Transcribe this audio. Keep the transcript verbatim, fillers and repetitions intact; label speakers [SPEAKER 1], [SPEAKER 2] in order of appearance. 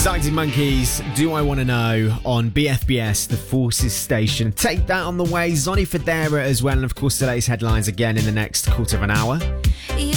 [SPEAKER 1] Arctic Monkeys, Do I Want to Know on B F B S, the Forces Station. Take that on the way. Zonny Fodera as well, and of course today's headlines again in the next quarter of an hour.
[SPEAKER 2] You